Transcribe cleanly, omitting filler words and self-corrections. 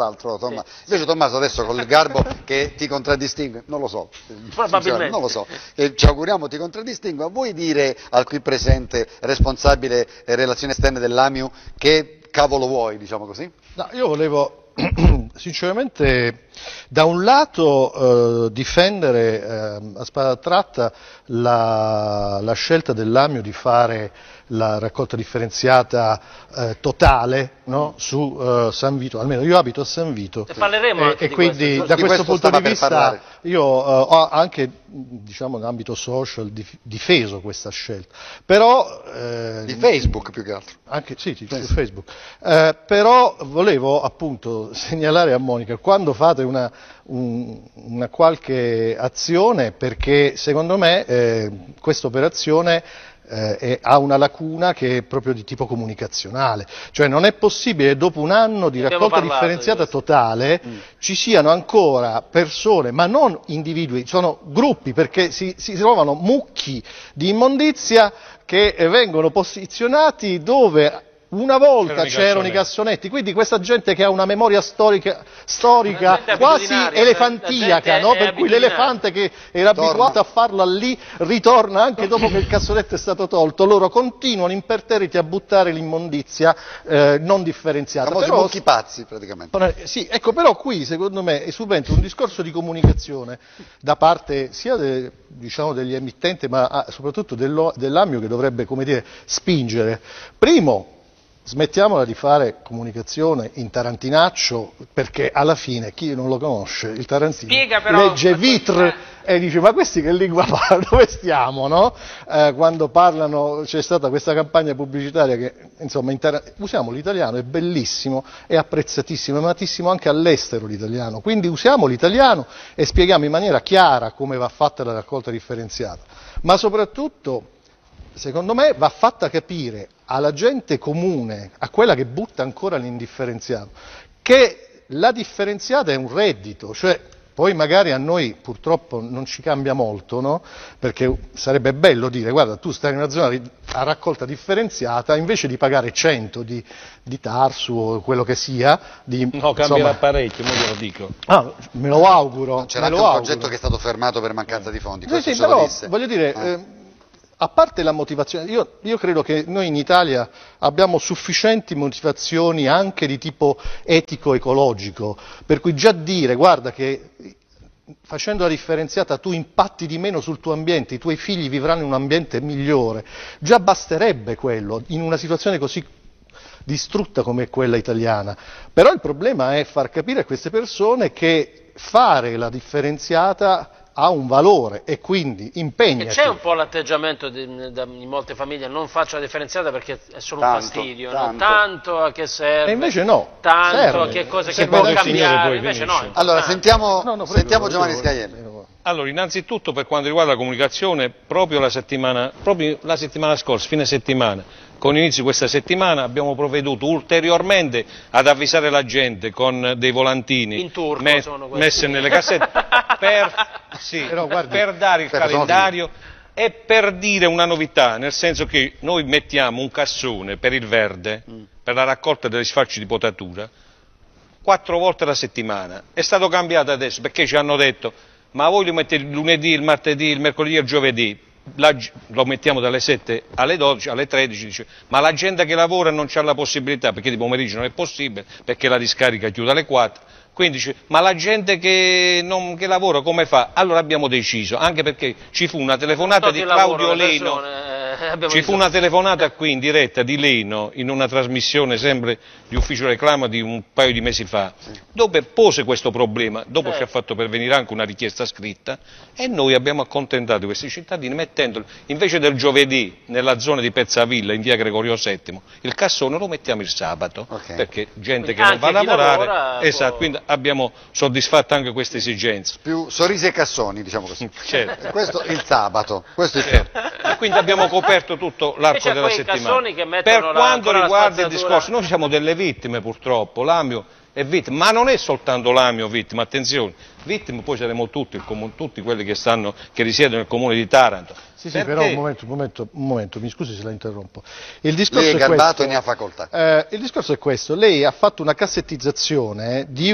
dall'altro, Tommaso. Invece Tommaso adesso con il garbo che ti contraddistingue, non lo so, probabilmente non lo so, ci auguriamo ti contraddistingua, vuoi dire al qui presente responsabile relazioni esterne dell'AMIU che cavolo vuoi, diciamo così? No, io volevo sinceramente da un lato difendere a spada tratta la scelta dell'AMIU di fare la raccolta differenziata totale, no? Su San Vito, almeno io abito a San Vito e quindi da questo punto di vista io ho anche diciamo in ambito social difeso questa scelta, però di Facebook più che altro. Anche, sì, su Facebook. Però volevo appunto segnalare a Monica, quando fate una qualche azione, perché secondo me questa operazione ha una lacuna che è proprio di tipo comunicazionale, cioè non è possibile dopo un anno di raccolta differenziata totale ci siano ancora persone, ma non individui, sono gruppi, perché si trovano mucchi di immondizia che vengono posizionati dove una volta c'erano i cassonetti, quindi questa gente che ha una memoria storica quasi elefantiaca, no? Per cui l'elefante che era abituato a farla lì ritorna anche dopo che il cassonetto è stato tolto, loro continuano imperterriti a buttare l'immondizia non differenziata. I famosi mucchi pazzi praticamente. Sì, ecco, però qui secondo me subentra un discorso di comunicazione da parte sia diciamo degli emittenti ma soprattutto dell'AMIU, che dovrebbe, come dire, spingere. Primo, smettiamola di fare comunicazione in tarantinaccio, perché alla fine chi non lo conosce, il tarantino legge Vitre e dice ma questi che lingua parlano, dove stiamo, no? Quando parlano, c'è stata questa campagna pubblicitaria che insomma usiamo l'italiano, è bellissimo, è apprezzatissimo, è amatissimo anche all'estero l'italiano, quindi usiamo l'italiano e spieghiamo in maniera chiara come va fatta la raccolta differenziata, ma soprattutto secondo me va fatta capire alla gente comune, a quella che butta ancora l'indifferenziato, che la differenziata è un reddito, cioè poi magari a noi purtroppo non ci cambia molto, no? Perché sarebbe bello dire guarda tu stai in una zona a raccolta differenziata, invece di pagare 100 di Tarsu o quello che sia, no, cambierà parecchio, me lo dico. Me lo auguro. C'era anche un progetto che è stato fermato per mancanza di fondi. Sì, però voglio dire a parte la motivazione, io credo che noi in Italia abbiamo sufficienti motivazioni anche di tipo etico-ecologico, per cui già dire guarda che facendo la differenziata tu impatti di meno sul tuo ambiente, i tuoi figli vivranno in un ambiente migliore, già basterebbe quello in una situazione così distrutta come quella italiana. Però il problema è far capire a queste persone che fare la differenziata ha un valore e quindi impegnati. C'è un po' l'atteggiamento in molte famiglie, non faccio la differenziata perché è solo un fastidio, tanto a che serve, e invece no, tanto serve. a che cosa che può cambiare, invece no. Allora sentiamo Giovanni Scaglielli. Allora, innanzitutto per quanto riguarda la comunicazione, proprio la settimana scorsa, fine settimana, con inizio questa settimana abbiamo provveduto ulteriormente ad avvisare la gente con dei volantini messi nelle cassette per dare il calendario e per dire una novità, nel senso che noi mettiamo un cassone per il verde, per la raccolta degli sfalci di potatura, 4 volte alla settimana. È stato cambiato adesso perché ci hanno detto ma voi lo mettete il lunedì, il martedì, il mercoledì e il giovedì. Lo mettiamo dalle 7 alle 12, alle 13, dice, ma la gente che lavora non c'ha la possibilità, perché di pomeriggio non è possibile, perché la discarica chiude alle 4, quindi dice, ma la gente che lavora come fa? Allora abbiamo deciso, anche perché ci fu una telefonata di Claudio Leno, ci fu una telefonata qui in diretta di Leno, in una trasmissione sempre di Ufficio Reclamo di un paio di mesi fa, dove pose questo problema, dopo ci ha fatto pervenire anche una richiesta scritta e noi abbiamo accontentato questi cittadini mettendolo, invece del giovedì nella zona di Pezzavilla in via Gregorio VII, il cassone lo mettiamo il sabato, perché gente che non va a lavorare, esatto, quindi abbiamo soddisfatto anche queste esigenze. Più sorrisi e cassoni, diciamo così. Certo. Questo il sabato, questo è il e quindi abbiamo coperto tutto l'arco della settimana. Per quanto riguarda il discorso, noi siamo delle vittime purtroppo, l'AMIU è vittima, ma non è soltanto l'AMIU vittima, attenzione, vittime poi saremo tutti quelli che risiedono nel comune di Taranto. Sì, però un momento, mi scusi se la interrompo. Il discorso lei è garbato e ne ha facoltà. Il discorso è questo, lei ha fatto una cassettizzazione di